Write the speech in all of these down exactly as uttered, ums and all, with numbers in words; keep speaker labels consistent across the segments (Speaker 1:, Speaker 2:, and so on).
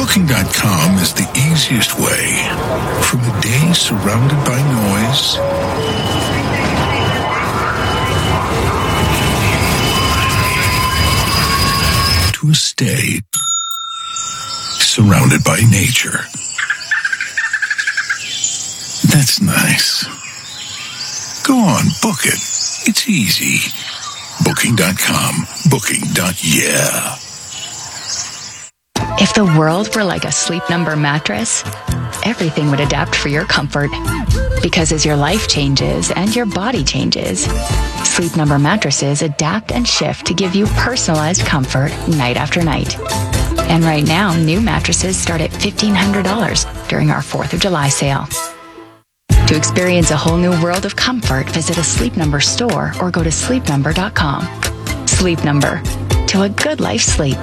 Speaker 1: Booking dot com is the easiest way. From a day surrounded by noise to a stay surrounded by nature. That's nice. Go on, book it. It's easy. Booking dot com. Booking. Yeah.
Speaker 2: If the world were like a Sleep Number mattress, everything would adapt for your comfort. Because as your life changes and your body changes, Sleep Number mattresses adapt and shift to give you personalized comfort night after night. And right now, new mattresses start at fifteen hundred dollars during our fourth of July sale. To experience a whole new world of comfort, visit a Sleep Number store or go to sleep number dot com. Sleep Number. To a good life sleep.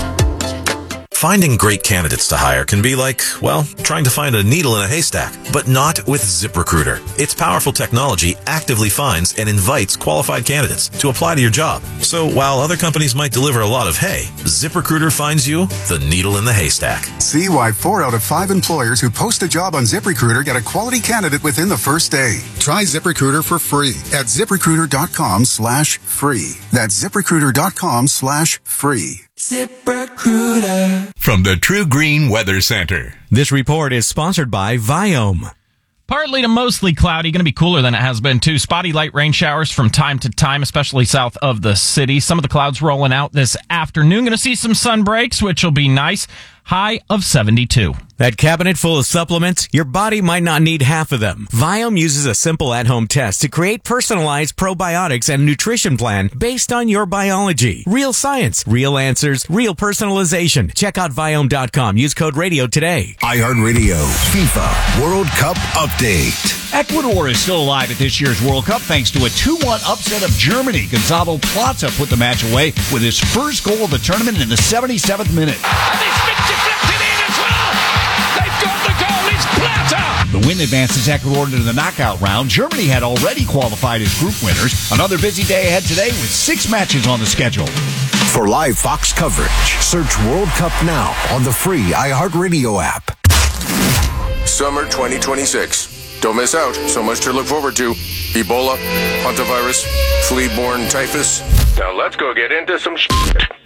Speaker 3: Finding great candidates to hire can be like, well, trying to find a needle in a haystack, but not with ZipRecruiter. Its powerful technology actively finds and invites qualified candidates to apply to your job. So while other companies might deliver a lot of hay, ZipRecruiter finds you the needle in the haystack.
Speaker 4: See why four out of five employers who post a job on ZipRecruiter get a quality candidate within the first day. Try ZipRecruiter for free at ZipRecruiter.com slash free. That's ZipRecruiter.com slash free.
Speaker 5: ZipRecruiter. From the True Green Weather Center.
Speaker 6: This report is sponsored by Viome.
Speaker 7: Partly to mostly cloudy, going to be cooler than it has been, too. Spotty light rain showers from time to time, especially south of the city. Some of the clouds rolling out this afternoon. Going to see some sun breaks, which will be nice. High of seventy-two.
Speaker 6: That cabinet full of supplements, your body might not need half of them. Viome uses a simple at-home test to create personalized probiotics and nutrition plan based on your biology. Real science, real answers, real personalization. Check out Viome dot com. Use code radio today.
Speaker 8: iHeartRadio FIFA World Cup update.
Speaker 9: Ecuador is still alive at this year's World Cup thanks to a two one upset of Germany. Gonzalo Plata put the match away with his first goal of the tournament in the seventy-seventh minute.
Speaker 10: And it's been deflected in as well. They've got the goal. It's Plata.
Speaker 9: The win advances Ecuador into the knockout round. Germany had already qualified as group winners. Another busy day ahead today with six matches on the schedule.
Speaker 8: For live Fox coverage, search World Cup now on the free iHeartRadio app.
Speaker 11: Summer twenty twenty-six. Don't miss out. So much to look forward to. Ebola, hantavirus, flea-borne typhus. Now let's go get into some shit.